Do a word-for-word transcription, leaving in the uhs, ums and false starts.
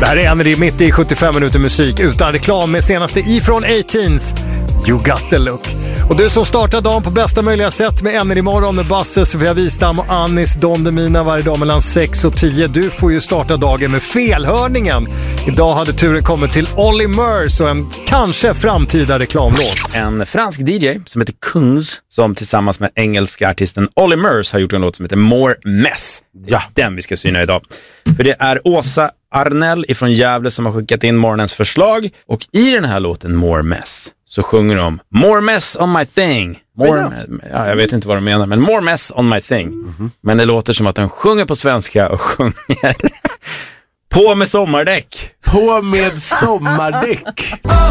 Det här är Energy mitt i sjuttiofem minuter musik utan reklam med senaste ifrån arton's You Got The Look. Och du som startar dagen på bästa möjliga sätt med Energy morgon med Basse, Sofia Wistam och Anis Don Demina varje dag mellan sex och tio. Du får ju starta dagen med felhörningen. Idag hade turen kommit till Olly Murs och en kanske framtida reklamlåt. En fransk D J som heter Kungs som tillsammans med engelska artisten Olly Murs har gjort en låt som heter More Mess. Ja, den vi ska syna idag. För det är Åsa Arnell ifrån Gävle som har skickat in morgonens förslag. Och i den här låten More Mess så sjunger de More mess on my thing. More, ja, jag vet inte vad de menar, men More mess on my thing. Mm-hmm. Men det låter som att de sjunger på svenska och sjunger På med sommardäck. På med sommardäck.